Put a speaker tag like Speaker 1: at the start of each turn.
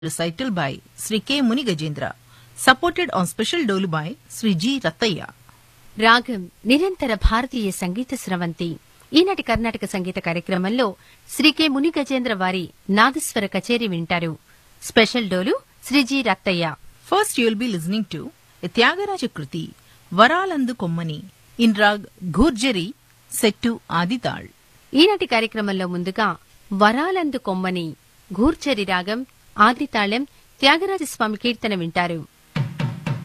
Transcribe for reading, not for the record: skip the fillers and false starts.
Speaker 1: recital by Sri K. Muni Gajendra, supported on special dolu by Sri G. Rattaya.
Speaker 2: రాగం నిరంతర భారతీయ సంగీత స్రవంతి. ఈనాటి కర్ణాటక సంగీత కార్యక్రమంలో Shri K ముని గజేంద్ర వారి నాదస్వర కచేరీ వింటారు. స్పెషల్ డోలు Shri G Rattaiah.
Speaker 1: First you will be listening to a Tyagaraja Kruti, Varalandu Kommani, in rag Ghurjari, set to Adital.
Speaker 2: ఈనాటి కార్యక్రమంలో ముందుగా వరాలందు కొమ్మని, ఘూర్చరి రాగం, ఆదితాళం, త్యాగరాజస్వామి కీర్తన వింటారు.